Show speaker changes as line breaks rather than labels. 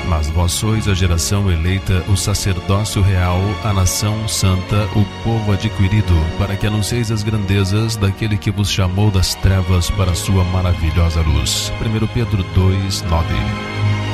Mas vós sois a geração eleita, o sacerdócio real, a nação santa, o povo adquirido, para que anuncieis as grandezas daquele que vos chamou das trevas para a sua maravilhosa luz. 1 Pedro 2:9.